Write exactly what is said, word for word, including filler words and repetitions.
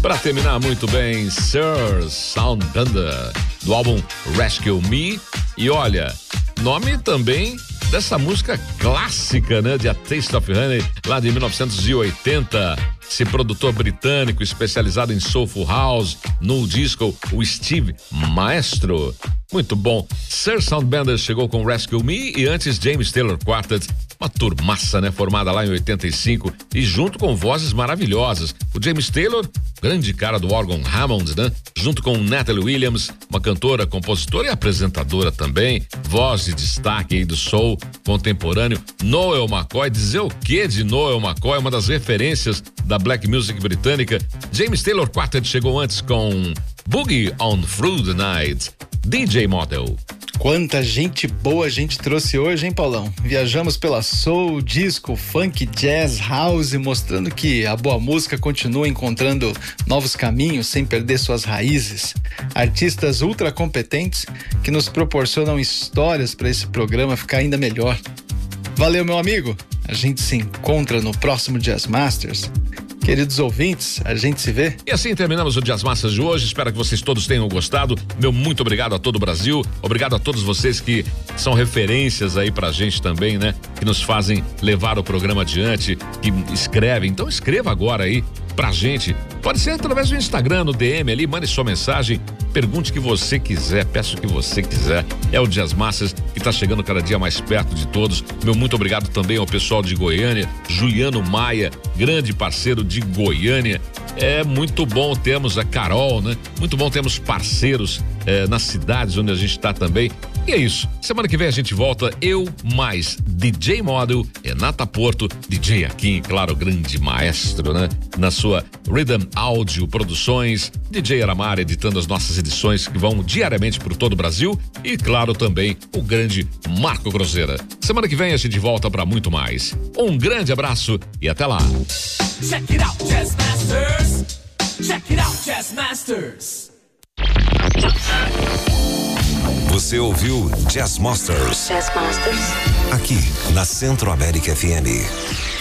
Para terminar muito bem, Sir Soundbender, do álbum Rescue Me. E olha, nome também dessa música clássica, né? De A Taste of Honey, lá de mil novecentos e oitenta. Esse produtor britânico especializado em soulful house, no disco, o Steve Maestro. Muito bom. Sir Soundbender chegou com Rescue Me e antes James Taylor Quartet, uma turmaça, né? Formada lá em oitenta e cinco e junto com vozes maravilhosas. O James Taylor, grande cara do órgão Hammond, né? Junto com Natalie Williams, uma cantora, compositora e apresentadora também. Voz de destaque aí do soul contemporâneo. Noel McCoy, dizer o que de Noel McCoy? Uma das referências da black music britânica. James Taylor Quartet chegou antes com Boogie on Through the Night. D J Model. Quanta gente boa a gente trouxe hoje, hein, Paulão? Viajamos pela soul, disco, funk, jazz, house, mostrando que a boa música continua encontrando novos caminhos sem perder suas raízes. Artistas ultra competentes que nos proporcionam histórias para esse programa ficar ainda melhor. Valeu, meu amigo. A gente se encontra no próximo Jazz Masters. Queridos ouvintes, a gente se vê. E assim terminamos o Jazz Masters de hoje. Espero que vocês todos tenham gostado. Meu muito obrigado a todo o Brasil. Obrigado a todos vocês que são referências aí pra gente também, né? Que nos fazem levar o programa adiante, que escrevem. Então escreva agora aí pra gente. Pode ser através do Instagram, no D M ali, mande sua mensagem, pergunte o que você quiser, peça o que você quiser. É o Jazz Masters que tá chegando cada dia mais perto de todos. Meu muito obrigado também ao pessoal de Goiânia, Juliano Maia, grande parceiro de Goiânia. É muito bom termos a Carol, né? Muito bom termos parceiros é, nas cidades onde a gente está também. E é isso. Semana que vem a gente volta. Eu mais D J Model, Renata Porto, D J Akin, claro, grande maestro, né? Na sua Rhythm Audio Produções, D J Aramar editando as nossas edições que vão diariamente por todo o Brasil e, claro, também o grande Marco Groseira. Semana que vem a gente volta para muito mais. Um grande abraço e até lá. Check it out, Jazz Masters. Check it out, Jazz Masters. Você ouviu Jazz Masters. Jazz Masters. Aqui na Centro América F M.